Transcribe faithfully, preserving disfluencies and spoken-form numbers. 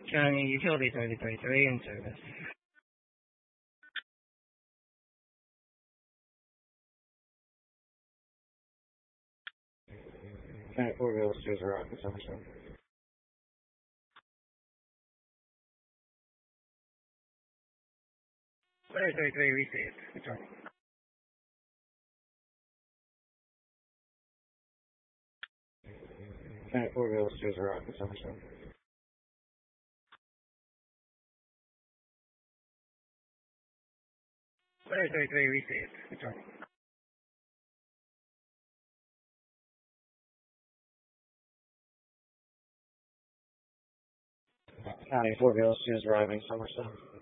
County Utility twenty twenty-three in service. County Fort Village two zero in Somerset. twenty twenty-three received. Returning. County Fort Village two zero in Somerset. twenty twenty-three received. Returning. County Fort Village two is arriving Somerset.